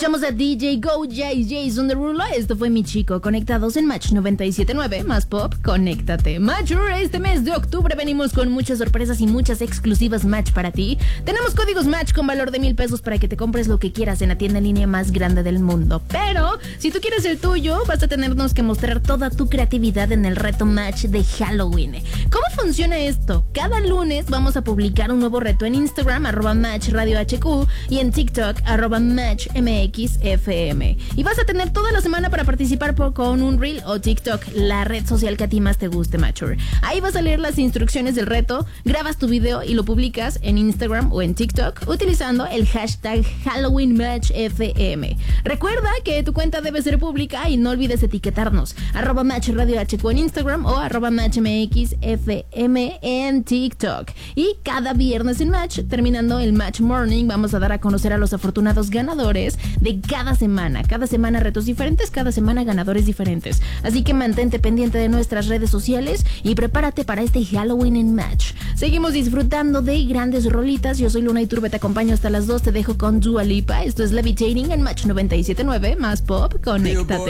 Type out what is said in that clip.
Escuchamos a DJ Go Jason Derulo. Esto fue Mi Chico, conectados en Match 97.9, más pop, conéctate. Matcher, este mes de octubre venimos con muchas sorpresas y muchas exclusivas Match para ti. Tenemos códigos Match con valor de $1,000 para que te compres lo que quieras en la tienda en línea más grande del mundo. Pero, si tú quieres el tuyo, vas a tenernos que mostrar toda tu creatividad en el reto Match de Halloween. ¿Cómo funciona esto? Cada lunes vamos a publicar un nuevo reto en Instagram, @MatchRadioHQ, y en TikTok, @MatchMXFM. Y vas a tener toda la semana para participar con un Reel o TikTok, la red social que a ti más te guste, Matcher. Ahí vas a leer las instrucciones del reto, grabas tu video y lo publicas en Instagram o en TikTok utilizando el hashtag HalloweenMatchFM. Recuerda que tu cuenta debe ser pública y no olvides etiquetarnos, @MatchRadioHQ en Instagram o @MatchMXFM en TikTok. Y cada viernes en Match, terminando el Match Morning, vamos a dar a conocer a los afortunados ganadores de cada semana. Cada semana retos diferentes, cada semana ganadores diferentes. Así que mantente pendiente de nuestras redes sociales y prepárate para este Halloween en Match. Seguimos disfrutando de grandes rolitas. Yo soy Luna Iturbe, te acompaño hasta las 2. Te dejo con Dua Lipa. Esto es Levitating en Match 97.9, más pop, conéctate.